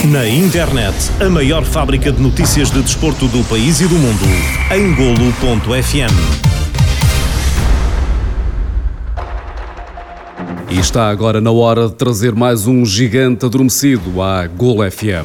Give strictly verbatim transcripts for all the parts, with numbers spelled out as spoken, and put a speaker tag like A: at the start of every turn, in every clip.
A: Na internet, a maior fábrica de notícias de desporto do país e do mundo, em golo ponto f m.
B: E está agora na hora de trazer mais um gigante adormecido à Golo F M.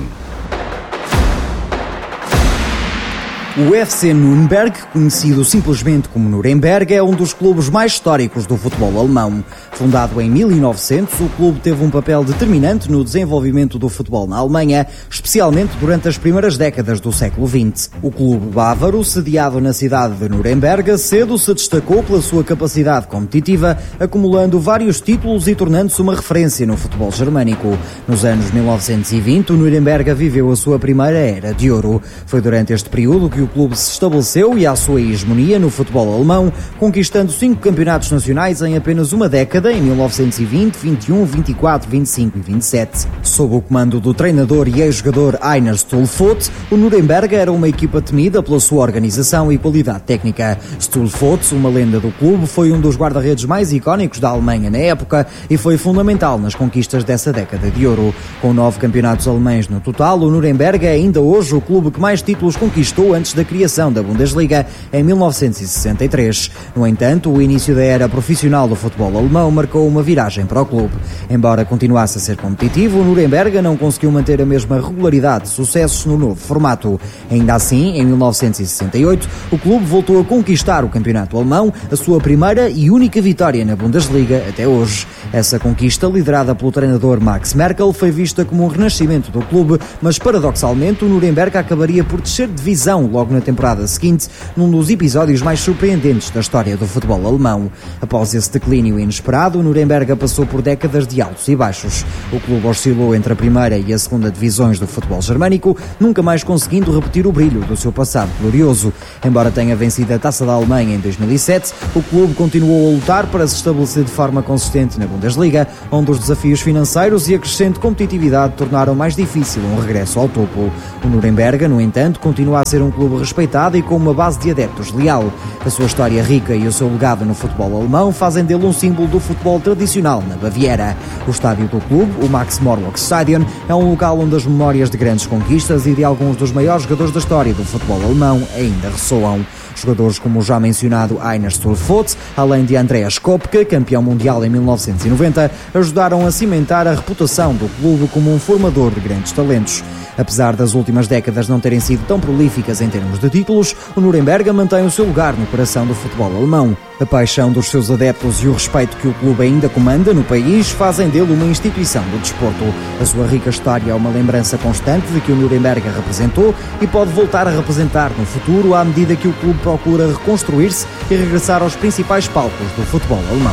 C: O F C Nürnberg, conhecido simplesmente como Nuremberg, é um dos clubes mais históricos do futebol alemão. Fundado em mil e novecentos, o clube teve um papel determinante no desenvolvimento do futebol na Alemanha, especialmente durante as primeiras décadas do século vinte. O clube bávaro, sediado na cidade de Nuremberg, cedo se destacou pela sua capacidade competitiva, acumulando vários títulos e tornando-se uma referência no futebol germânico. Nos anos mil novecentos e vinte, o Nuremberg viveu a sua primeira era de ouro. Foi durante este período que o clube se estabeleceu e à sua hegemonia no futebol alemão, conquistando cinco campeonatos nacionais em apenas uma década, em mil novecentos e vinte, vinte e um, vinte e quatro, vinte e cinco e vinte e sete. Sob o comando do treinador e ex-jogador Heiner Stühlfort, o Nuremberg era uma equipa temida pela sua organização e qualidade técnica. Stühlfort, uma lenda do clube, foi um dos guarda-redes mais icónicos da Alemanha na época e foi fundamental nas conquistas dessa década de ouro. Com nove campeonatos alemães no total, o Nuremberg é ainda hoje o clube que mais títulos conquistou antes da criação da Bundesliga em mil novecentos e sessenta e três. No entanto, o início da era profissional do futebol alemão marcou uma viragem para o clube. Embora continuasse a ser competitivo, o Nuremberg não conseguiu manter a mesma regularidade de sucessos no novo formato. Ainda assim, em mil novecentos e sessenta e oito, o clube voltou a conquistar o campeonato alemão, a sua primeira e única vitória na Bundesliga até hoje. Essa conquista, liderada pelo treinador Max Merkel, foi vista como um renascimento do clube, mas paradoxalmente o Nuremberg acabaria por descer de divisão logo na temporada seguinte, num dos episódios mais surpreendentes da história do futebol alemão. Após esse declínio inesperado, o Nuremberg passou por décadas de altos e baixos. O clube oscilou entre a primeira e a segunda divisões do futebol germânico, nunca mais conseguindo repetir o brilho do seu passado glorioso. Embora tenha vencido a Taça da Alemanha em dois mil e sete, o clube continuou a lutar para se estabelecer de forma consistente na Bundesliga, onde os desafios financeiros e a crescente competitividade tornaram mais difícil um regresso ao topo. O Nuremberg, no entanto, continua a ser um clube respeitado e com uma base de adeptos leal. A sua história rica e o seu legado no futebol alemão fazem dele um símbolo do futebol tradicional na Baviera. O estádio do clube, o Max-Morlock-Stadion, é um local onde as memórias de grandes conquistas e de alguns dos maiores jogadores da história do futebol alemão ainda ressoam. Jogadores como o já mencionado Heiner Stühlfort, além de Andreas Köpke, campeão mundial em mil novecentos e noventa, ajudaram a cimentar a reputação do clube como um formador de grandes talentos. Apesar das últimas décadas não terem sido tão prolíficas em termos de títulos, o Nuremberg mantém o seu lugar no coração do futebol alemão. A paixão dos seus adeptos e o respeito que o clube ainda comanda no país fazem dele uma instituição do desporto. A sua rica história é uma lembrança constante de que o Nuremberg representou e pode voltar a representar no futuro à medida que o clube procura reconstruir-se e regressar aos principais palcos do futebol alemão.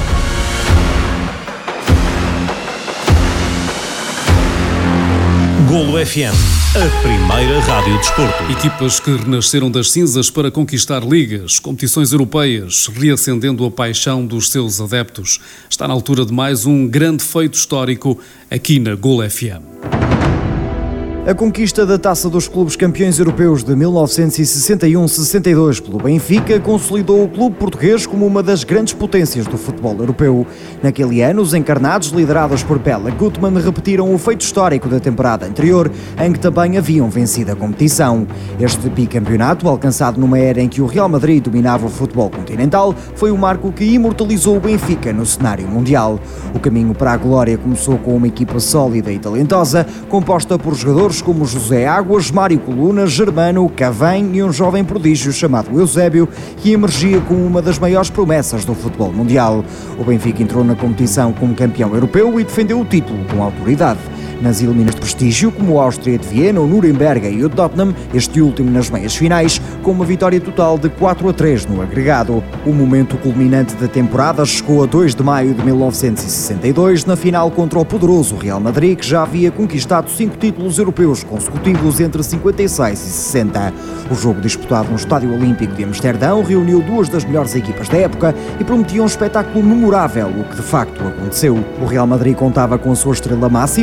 A: Golo F M, a primeira rádio desporto.
B: Equipas que renasceram das cinzas para conquistar ligas, competições europeias, reacendendo a paixão dos seus adeptos. Está na altura de mais um grande feito histórico aqui na Golo F M.
C: A conquista da Taça dos Clubes Campeões Europeus de mil novecentos e sessenta e um sessenta e dois pelo Benfica consolidou o clube português como uma das grandes potências do futebol europeu. Naquele ano, os encarnados, liderados por Bela Gutmann, repetiram o feito histórico da temporada anterior, em que também haviam vencido a competição. Este bicampeonato, alcançado numa era em que o Real Madrid dominava o futebol continental, foi o marco que imortalizou o Benfica no cenário mundial. O caminho para a glória começou com uma equipa sólida e talentosa, composta por jogadores como José Águas, Mário Coluna, Germano, Cavani e um jovem prodígio chamado Eusébio, que emergia como uma das maiores promessas do futebol mundial. O Benfica entrou na competição como campeão europeu e defendeu o título com autoridade. Nas eliminações de prestígio, como o Áustria de Viena, o Nuremberg e o Tottenham, este último nas meias finais, com uma vitória total de quatro a três no agregado. O momento culminante da temporada chegou a dois de maio de mil novecentos e sessenta e dois, na final contra o poderoso Real Madrid, que já havia conquistado cinco títulos europeus consecutivos entre cinquenta e seis e sessenta. O jogo disputado no Estádio Olímpico de Amsterdão reuniu duas das melhores equipas da época e prometia um espetáculo memorável, o que de facto aconteceu. O Real Madrid contava com a sua estrela máxima, Alfredo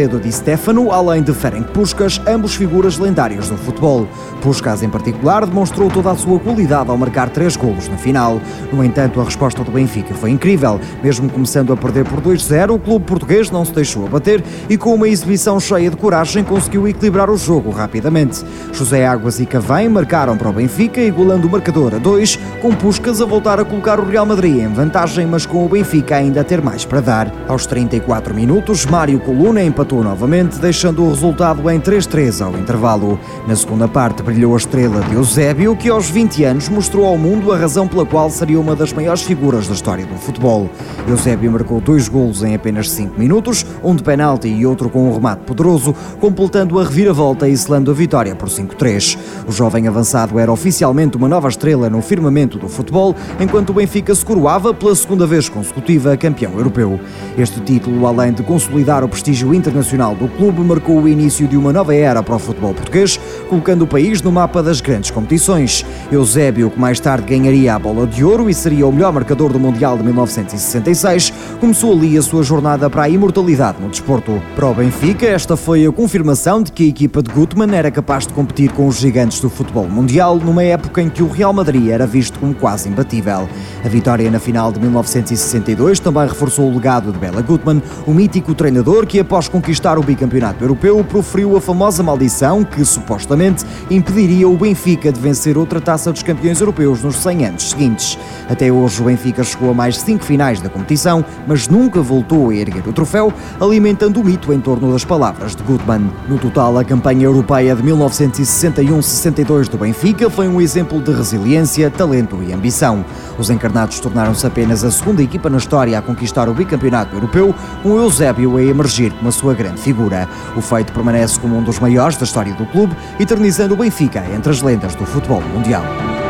C: Alfredo Di Stefano, além de Ferenc Puskás, ambos figuras lendárias do futebol. Puskás, em particular, demonstrou toda a sua qualidade ao marcar três golos na final. No entanto, a resposta do Benfica foi incrível. Mesmo começando a perder por dois a zero, o clube português não se deixou abater e, com uma exibição cheia de coragem, conseguiu equilibrar o jogo rapidamente. José Águas e Cavém marcaram para o Benfica, igualando o marcador a dois, com Puskás a voltar a colocar o Real Madrid em vantagem, mas com o Benfica ainda a ter mais para dar. Aos trinta e quatro minutos, Mário Coluna empatou novamente, deixando o resultado em três a três ao intervalo. Na segunda parte, brilhou a estrela de Eusébio, que aos vinte anos mostrou ao mundo a razão pela qual seria uma das maiores figuras da história do futebol. Eusébio marcou dois golos em apenas cinco minutos, um de penalti e outro com um remate poderoso, completando a reviravolta e selando a vitória por cinco a três. O jovem avançado era oficialmente uma nova estrela no firmamento do futebol, enquanto o Benfica se coroava pela segunda vez consecutiva campeão europeu. Este título, além de consolidar o prestígio internacional do clube, marcou o início de uma nova era para o futebol português, colocando o país no mapa das grandes competições. Eusébio, que mais tarde ganharia a Bola de Ouro e seria o melhor marcador do Mundial de mil novecentos e sessenta e seis, começou ali a sua jornada para a imortalidade no desporto. Para o Benfica, esta foi a confirmação de que a equipa de Gutmann era capaz de competir com os gigantes do futebol mundial, numa época em que o Real Madrid era visto como quase imbatível. A vitória na final de mil novecentos e sessenta e dois também reforçou o legado de Bela Gutmann, o mítico treinador que, após conquistar o bicampeonato europeu, proferiu a famosa maldição que, supostamente, impediria o Benfica de vencer outra taça dos campeões europeus nos cem anos seguintes. Até hoje o Benfica chegou a mais cinco finais da competição, mas nunca voltou a erguer o troféu, alimentando o mito em torno das palavras de Gutmann. No total, a campanha europeia de mil novecentos e sessenta e um sessenta e dois do Benfica foi um exemplo de resiliência, talento e ambição. Os encarnados tornaram-se apenas a segunda equipa na história a conquistar o bicampeonato europeu, com Eusébio a emergir como a sua grande figura. O feito permanece como um dos maiores da história do clube, eternizando o Benfica entre as lendas do futebol mundial.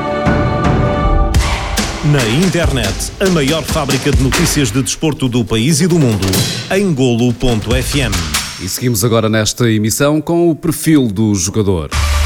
A: Na internet, a maior fábrica de notícias de desporto do país e do mundo, em golo ponto f m.
B: E seguimos agora nesta emissão com o perfil do jogador.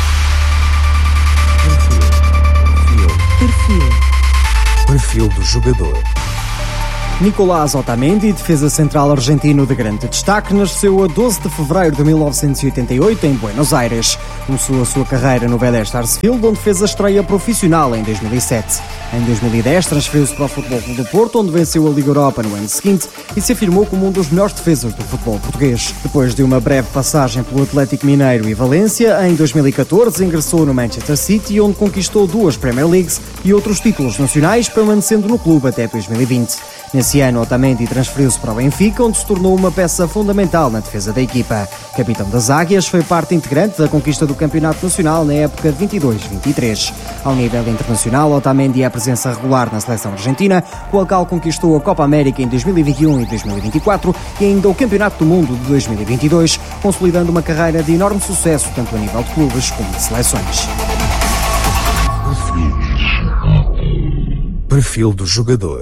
D: Perfil. Perfil. Perfil do jogador.
C: Nicolás Otamendi, defesa central argentino de grande destaque, nasceu a doze de fevereiro de mil novecentos e oitenta e oito em Buenos Aires. Começou a sua carreira no Vélez Sarsfield, onde fez a estreia profissional em dois mil e sete. Em dois mil e dez transferiu-se para o Futebol Clube do Porto, onde venceu a Liga Europa no ano seguinte e se afirmou como um dos melhores defesas do futebol português. Depois de uma breve passagem pelo Atlético Mineiro e Valência, em dois mil e catorze ingressou no Manchester City, onde conquistou duas Premier Leagues e outros títulos nacionais, permanecendo no clube até dois mil e vinte. Nesse ano, Otamendi transferiu-se para o Benfica, onde se tornou uma peça fundamental na defesa da equipa. Capitão das Águias, foi parte integrante da conquista do Campeonato Nacional na época de vinte e dois vinte e três. Ao nível internacional, Otamendi é a presença regular na seleção argentina, com a qual conquistou a Copa América em dois mil e vinte e um e dois mil e vinte e quatro e ainda o Campeonato do Mundo de dois mil e vinte e dois, consolidando uma carreira de enorme sucesso tanto a nível de clubes como de seleções.
D: Perfil do jogador.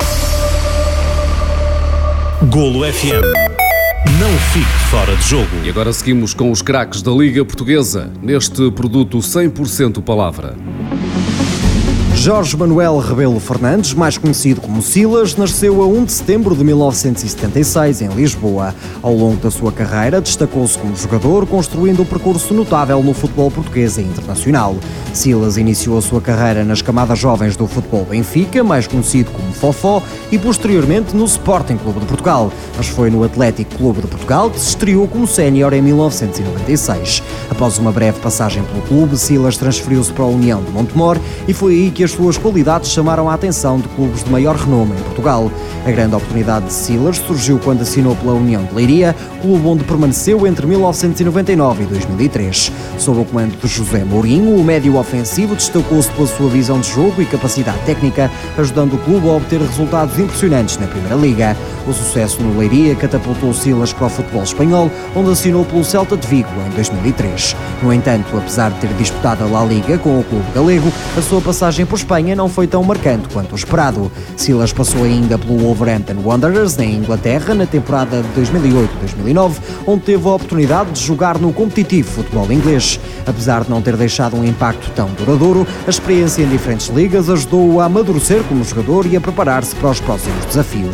A: Golo F M. Não fique fora de jogo.
B: E agora seguimos com os craques da Liga Portuguesa, neste produto cem por cento palavra.
C: Jorge Manuel Rebelo Fernandes, mais conhecido como Silas, nasceu a um de setembro de mil novecentos e setenta e seis em Lisboa. Ao longo da sua carreira, destacou-se como jogador, construindo um percurso notável no futebol português e internacional. Silas iniciou a sua carreira nas camadas jovens do futebol Benfica, mais conhecido como Fofó, e posteriormente no Sporting Clube de Portugal, mas foi no Atlético Clube de Portugal que se estreou como sénior em mil novecentos e noventa e seis. Após uma breve passagem pelo clube, Silas transferiu-se para a União de Montemor e foi aí que as suas qualidades chamaram a atenção de clubes de maior renome em Portugal. A grande oportunidade de Silas surgiu quando assinou pela União de Leiria, clube onde permaneceu entre mil novecentos e noventa e nove e dois mil e três. Sob o comando de José Mourinho, o médio ofensivo destacou-se pela sua visão de jogo e capacidade técnica, ajudando o clube a obter resultados impressionantes na Primeira Liga. O sucesso no Leiria catapultou Silas para o futebol espanhol, onde assinou pelo Celta de Vigo em dois mil e três. No entanto, apesar de ter disputado a La Liga com o clube galego, a sua passagem por Espanha não foi tão marcante quanto o esperado. Silas passou ainda pelo Wolverhampton Wanderers, na Inglaterra, na temporada de dois mil e oito a dois mil e nove, onde teve a oportunidade de jogar no competitivo futebol inglês. Apesar de não ter deixado um impacto tão duradouro, a experiência em diferentes ligas ajudou-o a amadurecer como jogador e a preparar-se para os próximos desafios.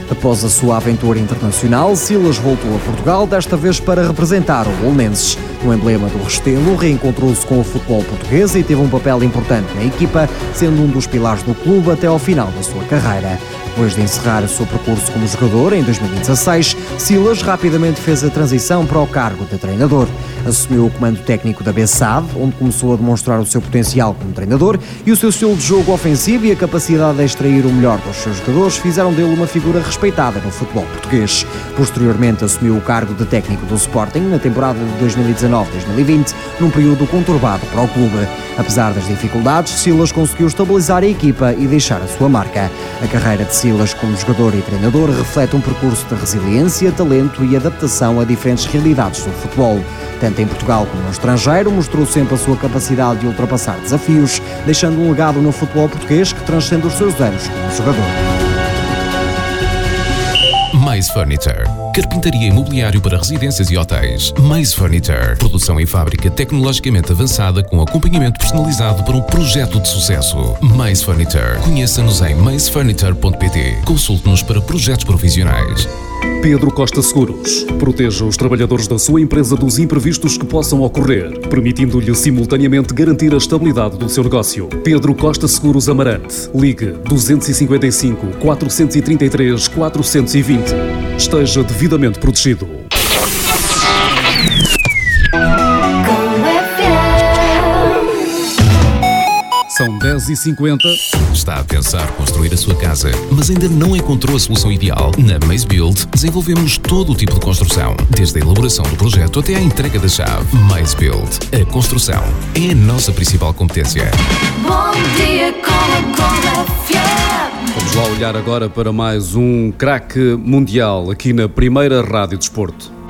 C: Após a sua aventura internacional, Silas voltou a Portugal, desta vez para representar o Belenenses. No emblema do Restelo, reencontrou-se com o futebol português e teve um papel importante na equipa, sendo um dos pilares do clube até ao final da sua carreira. Depois de encerrar o seu percurso como jogador em dois mil e dezasseis, Silas rapidamente fez a transição para o cargo de treinador. Assumiu o comando técnico da Bessade, onde começou a demonstrar o seu potencial como treinador, e o seu estilo de jogo ofensivo e a capacidade de extrair o melhor dos seus jogadores fizeram dele uma figura respeitada no futebol português. Posteriormente assumiu o cargo de técnico do Sporting na temporada de dois mil e dezanove dois mil e vinte, num período conturbado para o clube. Apesar das dificuldades, Silas conseguiu estabilizar a equipa e deixar a sua marca. A carreira de Silas como jogador e treinador reflete um percurso de resiliência, talento e adaptação a diferentes realidades do futebol. Tanto em Portugal como no estrangeiro, mostrou sempre a sua capacidade de ultrapassar desafios, deixando um legado no futebol português que transcende os seus anos como jogador.
E: Mais Furniture. Carpintaria e mobiliário para residências e hotéis. Mais Furniture. Produção em fábrica tecnologicamente avançada com acompanhamento personalizado para um projeto de sucesso. Mais Furniture. Conheça-nos em mais furniture ponto pt. Consulte-nos para projetos profissionais.
B: Pedro Costa Seguros. Proteja os trabalhadores da sua empresa dos imprevistos que possam ocorrer, permitindo-lhe simultaneamente garantir a estabilidade do seu negócio. Pedro Costa Seguros Amarante. Ligue dois cinco cinco, quatro três três, quatro dois zero. Esteja devidamente protegido. São dez e cinquenta.
E: Está a pensar construir a sua casa, mas ainda não encontrou a solução ideal? Na Maze Build desenvolvemos todo o tipo de construção, desde a elaboração do projeto até à entrega da chave. Maze Build. A construção é a nossa principal competência.
F: Bom dia com a F M.
B: Vamos lá olhar agora para mais um craque mundial aqui na primeira Rádio Desporto.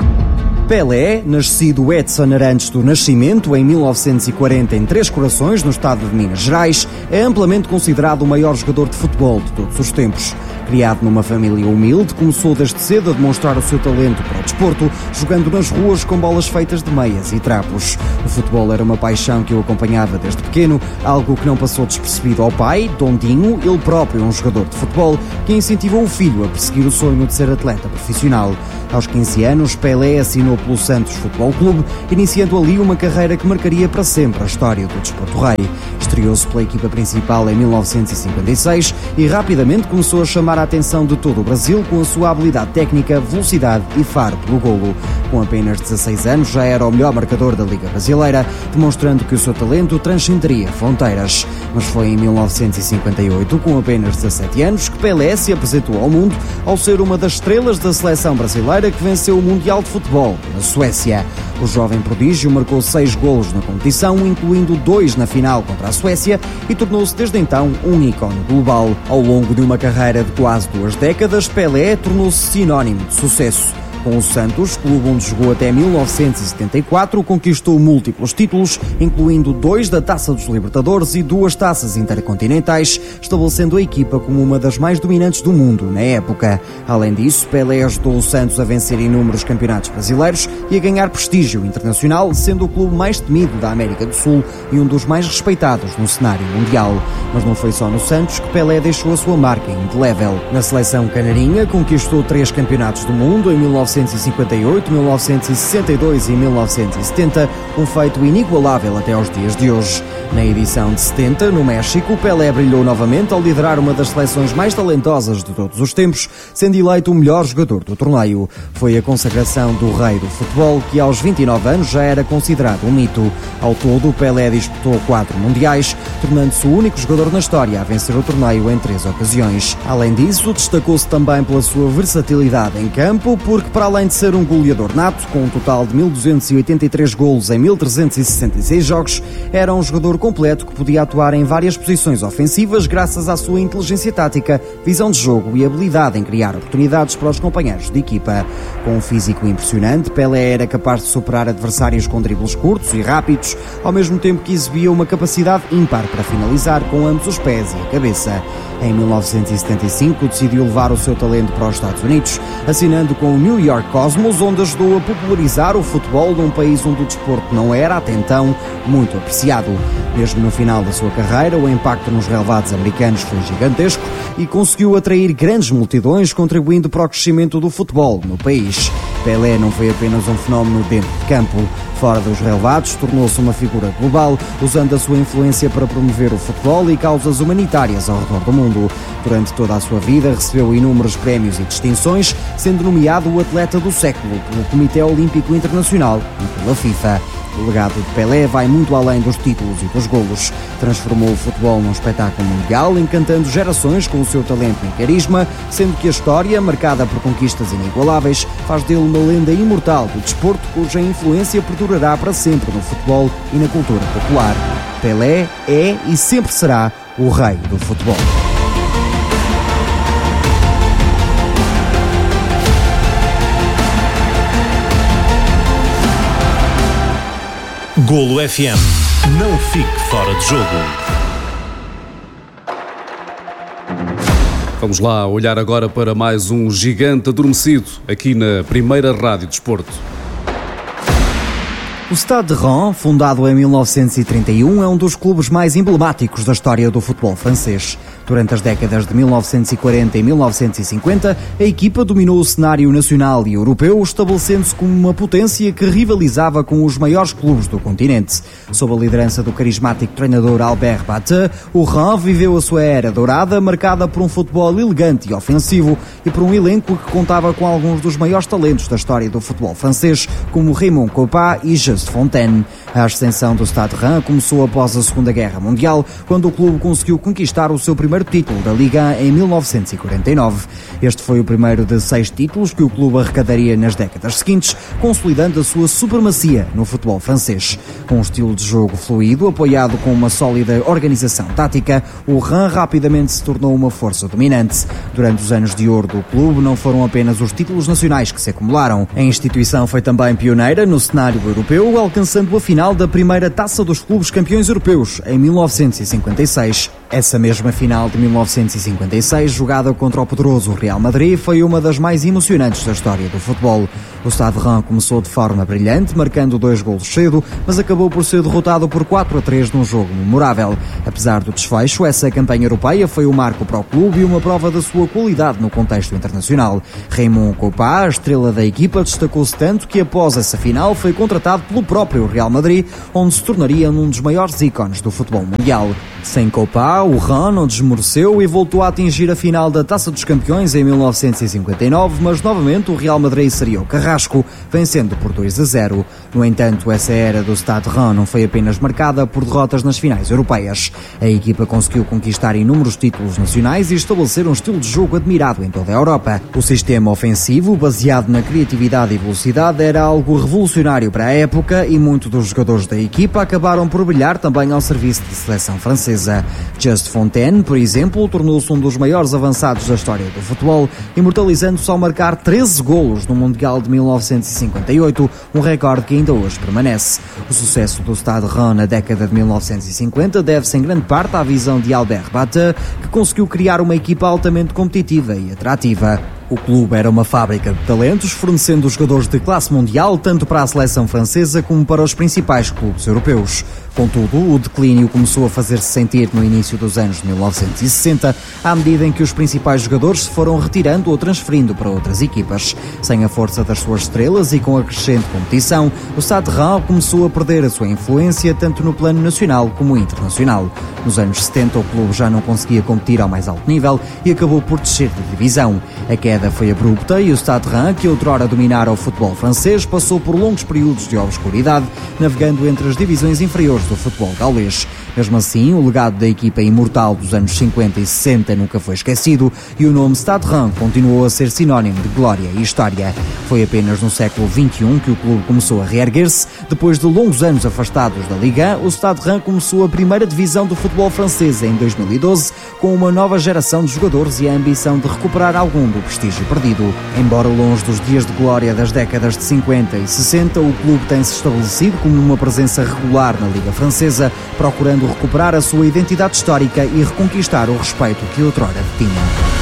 C: Pelé, nascido Edson Arantes do Nascimento em mil novecentos e quarenta em Três Corações, no estado de Minas Gerais, é amplamente considerado o maior jogador de futebol de todos os tempos. Criado numa família humilde, começou desde cedo a demonstrar o seu talento para o desporto, jogando nas ruas com bolas feitas de meias e trapos. O futebol era uma paixão que o acompanhava desde pequeno, algo que não passou despercebido ao pai, Dondinho, ele próprio um jogador de futebol, que incentivou o filho a perseguir o sonho de ser atleta profissional. Aos quinze anos, Pelé assinou pelo Santos Futebol Clube, iniciando ali uma carreira que marcaria para sempre a história do desporto rei. Estreou-se pela equipa principal em mil novecentos e cinquenta e seis e rapidamente começou a chamar a atenção de todo o Brasil com a sua habilidade técnica, velocidade e faro pelo golo. Com apenas dezasseis anos já era o melhor marcador da Liga Brasileira, demonstrando que o seu talento transcenderia fronteiras. Mas foi em mil novecentos e cinquenta e oito, com apenas dezassete anos, que Pelé se apresentou ao mundo ao ser uma das estrelas da seleção brasileira que venceu o Mundial de Futebol na Suécia. O jovem prodígio marcou seis golos na competição, incluindo dois na final contra a Suécia, e tornou-se desde então um ícone global. Ao longo de uma carreira de quase duas décadas, Pelé tornou-se sinónimo de sucesso. Com o Santos, clube onde jogou até mil novecentos e setenta e quatro, conquistou múltiplos títulos, incluindo dois da Taça dos Libertadores e duas taças intercontinentais, estabelecendo a equipa como uma das mais dominantes do mundo na época. Além disso, Pelé ajudou o Santos a vencer inúmeros campeonatos brasileiros e a ganhar prestígio internacional, sendo o clube mais temido da América do Sul e um dos mais respeitados no cenário mundial. Mas não foi só no Santos que Pelé deixou a sua marca indelével. Na seleção canarinha, conquistou três campeonatos do mundo em mil novecentos e cinquenta e oito, mil novecentos e sessenta e dois e mil novecentos e setenta, um feito inigualável até aos dias de hoje. Na edição de setenta, no México, Pelé brilhou novamente ao liderar uma das seleções mais talentosas de todos os tempos, sendo eleito o melhor jogador do torneio. Foi a consagração do rei do futebol, que aos vinte e nove anos já era considerado um mito. Ao todo, Pelé disputou quatro mundiais, tornando-se o único jogador na história a vencer o torneio em três ocasiões. Além disso, destacou-se também pela sua versatilidade em campo, porque para além de ser um goleador nato, com um total de mil duzentos e oitenta e três golos em mil trezentos e sessenta e seis jogos, era um jogador completo que podia atuar em várias posições ofensivas graças à sua inteligência tática, visão de jogo e habilidade em criar oportunidades para os companheiros de equipa. Com um físico impressionante, Pelé era capaz de superar adversários com dribles curtos e rápidos, ao mesmo tempo que exibia uma capacidade ímpar para finalizar com ambos os pés e a cabeça. Em mil novecentos e setenta e cinco decidiu levar o seu talento para os Estados Unidos, assinando com o New York Cosmos, onde ajudou a popularizar o futebol num país onde o desporto não era, até então, muito apreciado. Mesmo no final da sua carreira, o impacto nos relevados americanos foi gigantesco e conseguiu atrair grandes multidões, contribuindo para o crescimento do futebol no país. Pelé não foi apenas um fenómeno dentro de campo. Fora dos relevados, tornou-se uma figura global, usando a sua influência para promover o futebol e causas humanitárias ao redor do mundo. Durante toda a sua vida, recebeu inúmeros prémios e distinções, sendo nomeado o atleta do século pelo Comitê Olímpico Internacional e pela FIFA. O legado de Pelé vai muito além dos títulos e dos golos. Transformou o futebol num espetáculo mundial, encantando gerações com o seu talento e carisma, sendo que a história, marcada por conquistas inigualáveis, faz dele uma lenda imortal do desporto, cuja influência perdurará para sempre no futebol e na cultura popular. Pelé é e sempre será o rei do futebol.
A: Golo F M. Não fique fora de jogo.
B: Vamos lá olhar agora para mais um gigante adormecido aqui na primeira Rádio Desporto.
C: O Stade de Reims, fundado em mil novecentos e trinta e um, é um dos clubes mais emblemáticos da história do futebol francês. Durante as décadas de mil novecentos e quarenta e mil novecentos e cinquenta, a equipa dominou o cenário nacional e europeu, estabelecendo-se como uma potência que rivalizava com os maiores clubes do continente. Sob a liderança do carismático treinador Albert Bateu, o Reims viveu a sua era dourada, marcada por um futebol elegante e ofensivo e por um elenco que contava com alguns dos maiores talentos da história do futebol francês, como Raymond Kopa e Just Fontaine. A ascensão do Stade de Reims começou após a Segunda Guerra Mundial, quando o clube conseguiu conquistar o seu primeiro título da Liga em mil novecentos e quarenta e nove. Este foi o primeiro de seis títulos que o clube arrecadaria nas décadas seguintes, consolidando a sua supremacia no futebol francês. Com um estilo de jogo fluido, apoiado com uma sólida organização tática, o Reims rapidamente se tornou uma força dominante. Durante os anos de ouro do clube, não foram apenas os títulos nacionais que se acumularam. A instituição foi também pioneira no cenário europeu, alcançando a final da primeira Taça dos Clubes Campeões Europeus em mil novecentos e cinquenta e seis. Essa mesma final de mil novecentos e cinquenta e seis, jogada contra o poderoso Real Madrid, foi uma das mais emocionantes da história do futebol. O Stade de Reims começou de forma brilhante, marcando dois golos cedo, mas acabou por ser derrotado por quatro a três num jogo memorável. Apesar do desfecho, essa campanha europeia foi um marco para o clube e uma prova da sua qualidade no contexto internacional. Raymond Kopa, a estrela da equipa, destacou-se tanto que após essa final foi contratado pelo próprio Real Madrid, onde se tornaria um dos maiores ícones do futebol mundial. Sem Kopa, o Reims não desmoreceu e voltou a atingir a final da Taça dos Campeões em mil novecentos e cinquenta e nove, mas novamente o Real Madrid seria o carrasco, vencendo por dois a zero. No entanto, essa era do Stade de Reims não foi apenas marcada por derrotas nas finais europeias. A equipa conseguiu conquistar inúmeros títulos nacionais e estabelecer um estilo de jogo admirado em toda a Europa. O sistema ofensivo, baseado na criatividade e velocidade, era algo revolucionário para a época e muitos dos jogadores da equipa acabaram por brilhar também ao serviço da seleção francesa. Just Fontaine, por exemplo, tornou-se um dos maiores avançados da história do futebol, imortalizando-se ao marcar treze golos no Mundial de mil novecentos e cinquenta e oito, um recorde que ainda hoje permanece. O sucesso do Stade de Reims na década de mil novecentos e cinquenta deve-se em grande parte à visão de Albert Bateu, que conseguiu criar uma equipa altamente competitiva e atrativa. O clube era uma fábrica de talentos, fornecendo jogadores de classe mundial tanto para a seleção francesa como para os principais clubes europeus. Contudo, o declínio começou a fazer-se sentir no início dos anos mil novecentos e sessenta, à medida em que os principais jogadores se foram retirando ou transferindo para outras equipas. Sem a força das suas estrelas e com a crescente competição, o Stade de Reims começou a perder a sua influência tanto no plano nacional como internacional. Nos anos setenta, o clube já não conseguia competir ao mais alto nível e acabou por descer de divisão. A queda foi abrupta e o Stade de Reims, que outrora dominara o futebol francês, passou por longos períodos de obscuridade, navegando entre as divisões inferiores do futebol gaulês. Mesmo assim, o legado da equipa imortal dos anos cinquenta e sessenta nunca foi esquecido e o nome Stade de Reims continuou a ser sinónimo de glória e história. Foi apenas no século vinte e um que o clube começou a reerguer-se. Depois de longos anos afastados da Liga, o Stade de Reims começou a primeira divisão do futebol francês em dois mil e doze, com uma nova geração de jogadores e a ambição de recuperar algum do prestígio perdido. Embora longe dos dias de glória das décadas de cinquenta e sessenta, o clube tem-se estabelecido como uma presença regular na Liga Liga Francesa, procurando recuperar a sua identidade histórica e reconquistar o respeito que outrora tinha.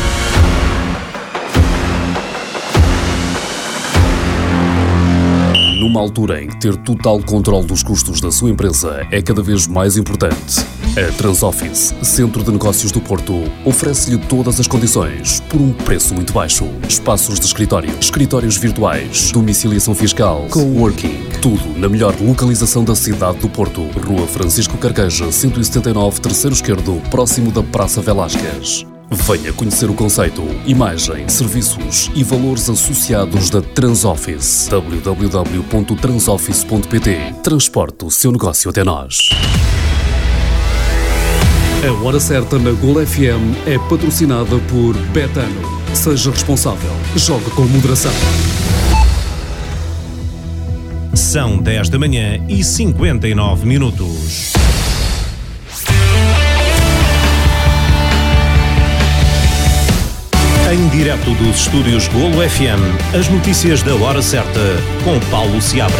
B: Numa altura em que ter total controle dos custos da sua empresa é cada vez mais importante, a Transoffice, Centro de Negócios do Porto, oferece-lhe todas as condições por um preço muito baixo. Espaços de escritório, escritórios virtuais, domiciliação fiscal, coworking, tudo na melhor localização da cidade do Porto. Rua Francisco Carqueja, cento e setenta e nove, terceiro esquerdo, próximo da Praça Velásquez. Venha conhecer o conceito, imagem, serviços e valores associados da Transoffice. w w w ponto transoffice ponto p t. Transporte o seu negócio até nós. A Hora Certa na Gol F M é patrocinada por Betano. Seja responsável. Jogue com moderação.
A: São dez da manhã e cinquenta e nove minutos. Em direto dos estúdios Golo F M, as notícias da Hora Certa, com Paulo Seabra.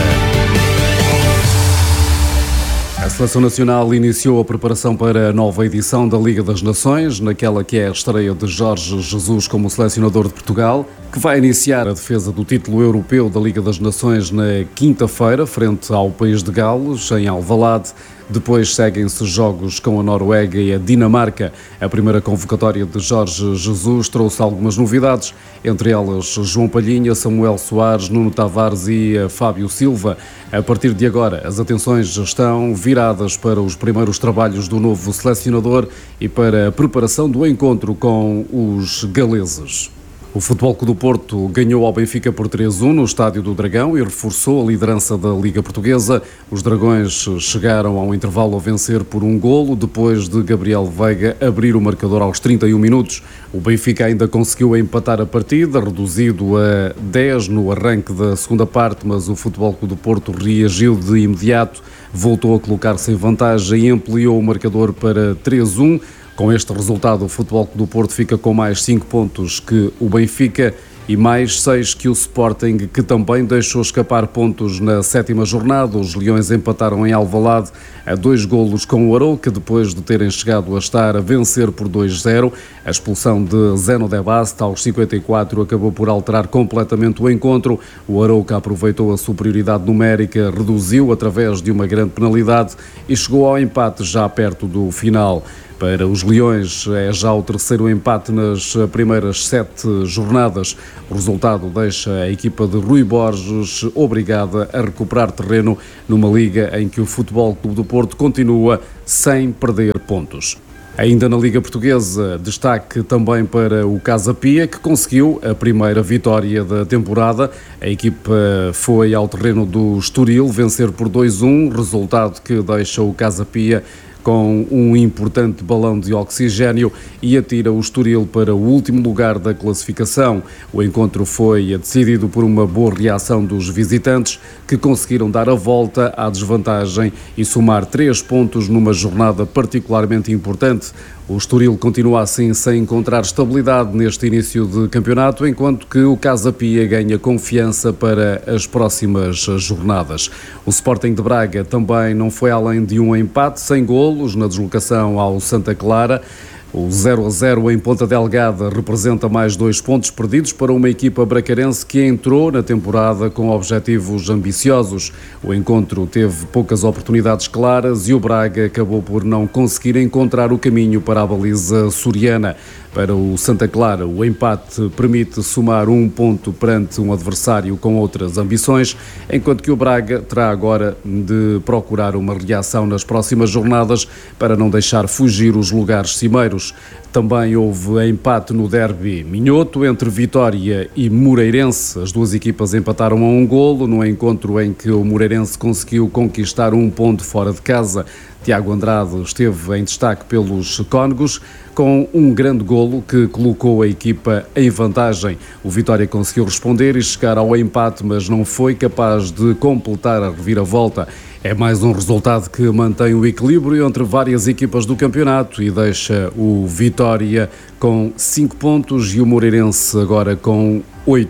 B: A Seleção Nacional iniciou a preparação para a nova edição da Liga das Nações, naquela que é a estreia de Jorge Jesus como selecionador de Portugal, que vai iniciar a defesa do título europeu da Liga das Nações na quinta-feira, frente ao País de Gales, em Alvalade. Depois seguem-se jogos com a Noruega e a Dinamarca. A primeira convocatória de Jorge Jesus trouxe algumas novidades, entre elas João Palhinha, Samuel Soares, Nuno Tavares e Fábio Silva. A partir de agora, as atenções estão viradas para os primeiros trabalhos do novo selecionador e para a preparação do encontro com os galeses. O Futebol Clube do Porto ganhou ao Benfica por três a um no Estádio do Dragão e reforçou a liderança da Liga Portuguesa. Os Dragões chegaram ao intervalo a vencer por um golo, depois de Gabriel Veiga abrir o marcador aos trinta e um minutos. O Benfica ainda conseguiu empatar a partida, reduzido a dez no arranque da segunda parte, mas o Futebol Clube do Porto reagiu de imediato, voltou a colocar-se em vantagem e ampliou o marcador para três a um. Com este resultado, o Futebol Clube do Porto fica com mais cinco pontos que o Benfica e mais seis que o Sporting, que também deixou escapar pontos na sétima jornada. Os Leões empataram em Alvalade a dois golos com o Arouca, depois de terem chegado a estar a vencer por dois a zero. A expulsão de Zeno de Bast aos cinquenta e quatro acabou por alterar completamente o encontro. O Arouca aproveitou a superioridade numérica, reduziu através de uma grande penalidade e chegou ao empate já perto do final. Para os Leões é já o terceiro empate nas primeiras sete jornadas. O resultado deixa a equipa de Rui Borges obrigada a recuperar terreno numa liga em que o Futebol Clube do Porto continua sem perder pontos. Ainda na Liga Portuguesa, destaque também para o Casa Pia, que conseguiu a primeira vitória da temporada. A equipa foi ao terreno do Estoril vencer por dois a um, resultado que deixa o Casa Pia com um importante balão de oxigênio e atira o Estoril para o último lugar da classificação. O encontro foi decidido por uma boa reação dos visitantes, que conseguiram dar a volta à desvantagem e somar três pontos numa jornada particularmente importante. O Estoril continua assim sem encontrar estabilidade neste início de campeonato, enquanto que o Casa Pia ganha confiança para as próximas jornadas. O Sporting de Braga também não foi além de um empate sem golos na deslocação ao Santa Clara. O zero a zero em Ponta Delgada representa mais dois pontos perdidos para uma equipa bracarense que entrou na temporada com objetivos ambiciosos. O encontro teve poucas oportunidades claras e o Braga acabou por não conseguir encontrar o caminho para a baliza açoriana. Para o Santa Clara, o empate permite somar um ponto perante um adversário com outras ambições, enquanto que o Braga terá agora de procurar uma reação nas próximas jornadas para não deixar fugir os lugares cimeiros. Também houve empate no derby minhoto entre Vitória e Moreirense. As duas equipas empataram a um golo no encontro em que o Moreirense conseguiu conquistar um ponto fora de casa. Tiago Andrade esteve em destaque pelos cónegos com um grande golo que colocou a equipa em vantagem. O Vitória conseguiu responder e chegar ao empate, mas não foi capaz de completar a reviravolta. É mais um resultado que mantém o equilíbrio entre várias equipas do campeonato e deixa o Vitória com cinco pontos e o Moreirense agora com oito.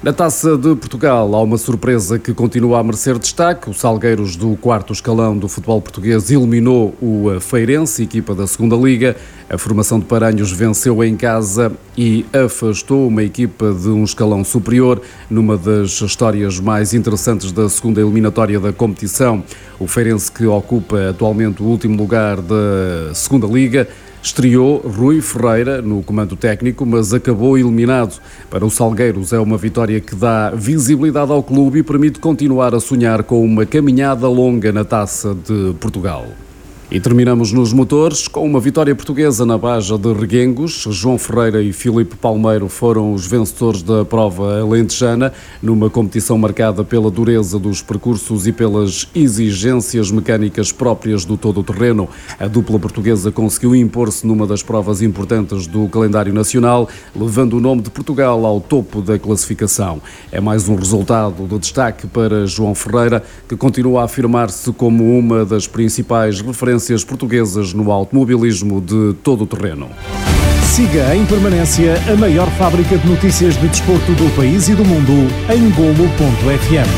B: Na Taça de Portugal há uma surpresa que continua a merecer destaque. O Salgueiros, do quarto escalão do futebol português, eliminou o Feirense, equipa da segunda Liga. A formação de Paranhos venceu em casa e afastou uma equipa de um escalão superior numa das histórias mais interessantes da segunda eliminatória da competição. O Feirense, que ocupa atualmente o último lugar da segunda Liga, estreou Rui Ferreira no comando técnico, mas acabou eliminado. Para o Salgueiros é uma vitória que dá visibilidade ao clube e permite continuar a sonhar com uma caminhada longa na Taça de Portugal. E terminamos nos motores com uma vitória portuguesa na Baja de Reguengos. João Ferreira e Filipe Palmeiro foram os vencedores da prova alentejana, numa competição marcada pela dureza dos percursos e pelas exigências mecânicas próprias do todo-terreno. A dupla portuguesa conseguiu impor-se numa das provas importantes do calendário nacional, levando o nome de Portugal ao topo da classificação. É mais um resultado de destaque para João Ferreira, que continua a afirmar-se como uma das principais referências portuguesas no automobilismo de todo o terreno.
A: Siga em permanência a maior fábrica de notícias de desporto do país e do mundo em golo ponto f m.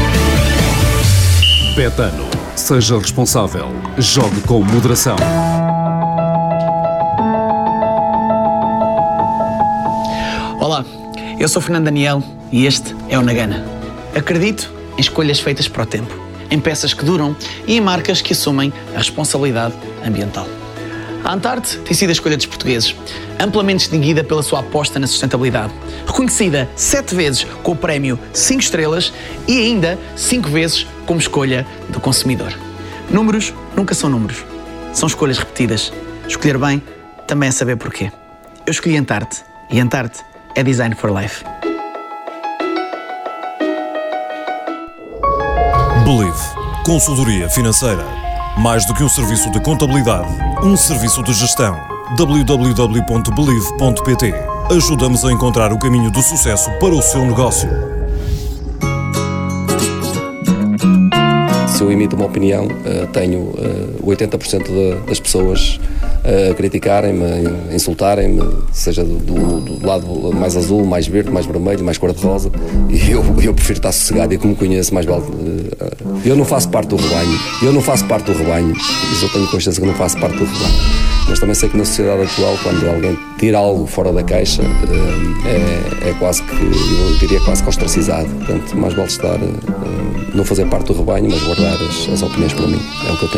B: Betano. Seja responsável. Jogue com moderação.
G: Olá, eu sou Fernando Daniel e este é o Nagana. Acredito em escolhas feitas para o tempo, em peças que duram e em marcas que assumem a responsabilidade ambiental. A Antarte tem sido a escolha dos portugueses, amplamente distinguida pela sua aposta na sustentabilidade, reconhecida sete vezes com o prémio cinco estrelas e ainda cinco vezes como escolha do consumidor. Números nunca são números, são escolhas repetidas. Escolher bem também é saber porquê. Eu escolhi Antarte e Antarte é Design for Life.
H: Believe. Consultoria financeira. Mais do que um serviço de contabilidade, um serviço de gestão. w w w ponto believe ponto p t. Ajudamos a encontrar o caminho do sucesso para o seu negócio.
I: Se eu emito uma opinião, tenho oitenta por cento das pessoas a criticarem-me, a insultarem-me, seja do, do, do lado mais azul, mais verde, mais vermelho, mais cor-de-rosa, e eu, eu prefiro estar sossegado, e como conheço mais vale. Eu não faço parte do rebanho, eu não faço parte do rebanho, isso eu tenho consciência que não faço parte do rebanho, mas também sei que na sociedade atual, quando alguém tira algo fora da caixa, é, é quase que, eu diria quase que ostracizado. Portanto, mais vale estar, não fazer parte do rebanho, mas guardar as, as opiniões para mim, é o que eu tenho.